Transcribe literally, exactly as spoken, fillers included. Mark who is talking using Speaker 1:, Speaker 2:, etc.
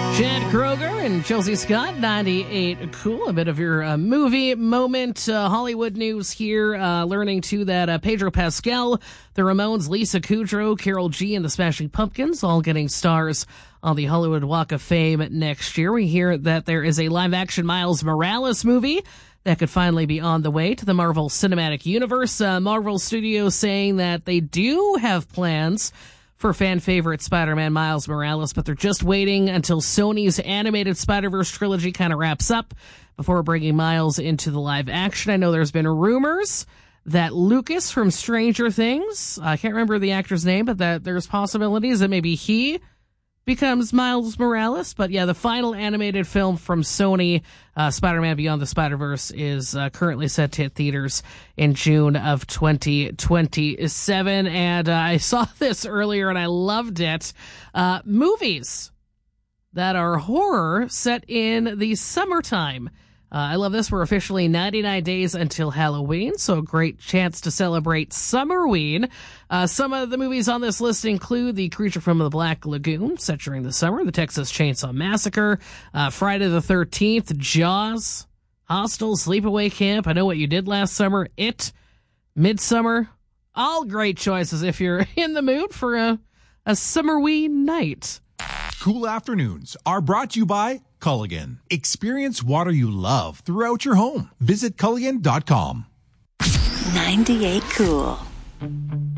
Speaker 1: Chad Kroger and Chelsea Scott, ninety-eight Cool. A bit of your uh, movie moment. Uh, Hollywood news here. Uh, learning, too, that uh, Pedro Pascal, the Ramones, Lisa Kudrow, Karol G, and the Smashing Pumpkins all getting stars on the Hollywood Walk of Fame next year. We hear that there is a live-action Miles Morales movie that could finally be on the way to the Marvel Cinematic Universe. Uh, Marvel Studios saying that they do have plans for fan-favorite Spider-Man Miles Morales, but they're just waiting until Sony's animated Spider-Verse trilogy kind of wraps up before bringing Miles into the live action. I know there's been rumors that Lucas from Stranger Things, I can't remember the actor's name, but that there's possibilities that maybe he becomes Miles Morales. But yeah, the final animated film from Sony, uh, Spider-Man Beyond the Spider-Verse, is uh, currently set to hit theaters in June of twenty twenty-seven. And uh, I saw this earlier and I loved it. Uh, movies that are horror set in the summertime. Uh, I love this. We're officially ninety-nine days until Halloween, so a great chance to celebrate Summerween. Uh, some of the movies on this list include The Creature from the Black Lagoon, set during the summer, The Texas Chainsaw Massacre, uh, Friday the thirteenth, Jaws, Hostel, Sleepaway Camp, I Know What You Did Last Summer, It, Midsummer. All great choices if you're in the mood for a, a Summerween night.
Speaker 2: Cool afternoons are brought to you by Culligan. Experience water you love throughout your home. Visit Culligan dot com.
Speaker 3: ninety-eight Cool.